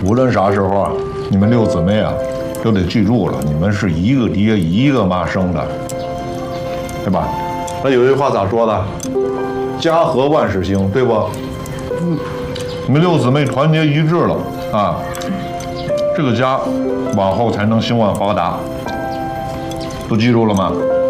无论啥时候啊，你们六姊妹啊，都得记住了，你们是一个爹一个妈生的，对吧？那有句话咋说的？家和万事兴，对不？你们六姊妹团结一致了啊，这个家往后才能兴旺发达。都记住了吗？